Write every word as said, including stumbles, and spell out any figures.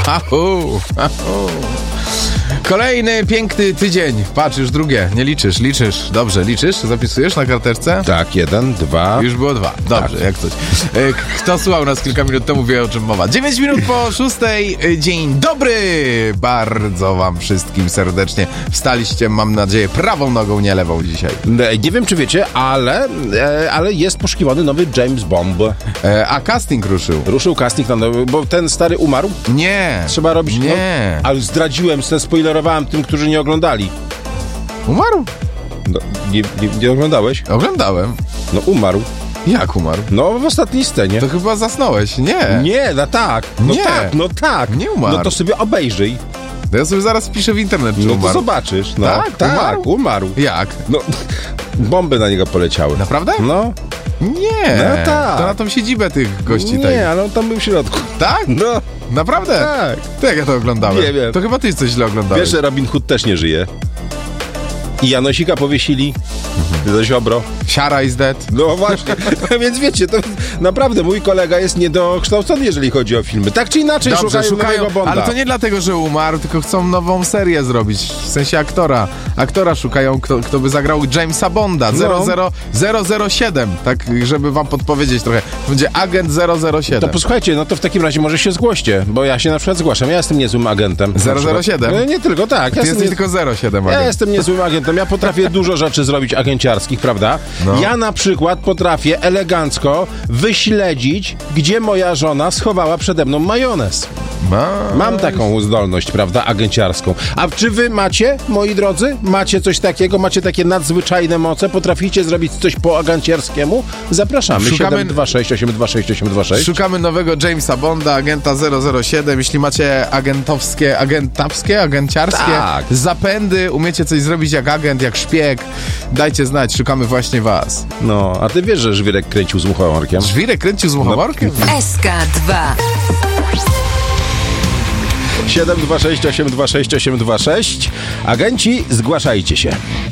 Ahu, ahu. Kolejny piękny tydzień. Patrz, już drugie. Nie liczysz, liczysz. Dobrze, liczysz? Zapisujesz na karteczce? Tak, jeden, dwa. Już było dwa. Dobrze, tak. Jak coś. Kto słuchał nas kilka minut temu, wie, o czym mowa. Dziewięć minut po szóstej. Dzień dobry! Bardzo wam wszystkim serdecznie wstaliście, mam nadzieję, prawą nogą, nie lewą dzisiaj. Nie wiem, czy wiecie, ale, ale jest poszukiwany nowy James Bond. A casting ruszył. Ruszył casting na nowy, bo ten stary umarł? Nie. Trzeba robić... Nie. No, ale zdradziłem, spoilerowałem tym, którzy nie oglądali. Umarł? No, nie, nie, nie oglądałeś? Oglądałem. No umarł. Jak umarł? No w ostatniej scenie. To chyba zasnąłeś, nie? Nie, no tak. No nie. tak, no tak. Nie umarł. No to sobie obejrzyj. To ja sobie zaraz wpiszę w internet, czy no umarł. No to zobaczysz. No. Tak? Tak, Umarł? umarł. Jak? No, bomby na niego poleciały. Naprawdę? No. Nie. No tak. To na tą siedzibę tych gości Nie, tej. ale on tam był w środku. Tak? No. Naprawdę? Tak. To jak ja to oglądałem? Nie wiem. To chyba ty coś źle oglądałeś. Wiesz, że Robin Hood też nie żyje. I Janosika powiesili za Ziobro. Siara is dead. No właśnie, więc wiecie, to naprawdę mój kolega jest niedokształcony, jeżeli chodzi o filmy. Tak czy inaczej Dobrze, szukają, szukają nowego Bonda. ale to nie dlatego, że umarł, tylko chcą nową serię zrobić, w sensie aktora. Aktora szukają, kto, kto by zagrał Jamesa Bonda, No. zero zero siedem, tak żeby wam podpowiedzieć trochę. To będzie agent zero zero siedem. To posłuchajcie, no to w takim razie może się zgłoście, bo ja się na przykład zgłaszam, ja jestem niezłym agentem. zero zero siedem? No, nie tylko, tak. Ty Ja jesteś nie... tylko zero siedem Ja agent. jestem niezłym agentem, ja potrafię dużo rzeczy zrobić agenciarskich, prawda? No. Ja na przykład potrafię elegancko wyśledzić, gdzie moja żona schowała przede mną majonez. Ma... Mam taką zdolność, prawda, agenciarską. A czy wy macie, moi drodzy? Macie coś takiego? Macie takie nadzwyczajne moce? Potraficie zrobić coś po agenciarskiemu? Zapraszamy. Szukamy- siedem dwa sześć osiem dwa sześć osiem dwa sześć. Szukamy nowego Jamesa Bonda, agenta zero zero siedem. Jeśli macie agentowskie, agentawskie, agenciarskie Tak. zapędy, umiecie coś zrobić jak agent, jak szpieg, dajcie znać, szukamy właśnie was. No, a ty wiesz, że żwirek kręcił z muchomorkiem? Żwirek kręcił z muchomorkiem? S K dwa. siedem dwa sześć osiem dwa sześć osiem dwa sześć. Agenci, zgłaszajcie się.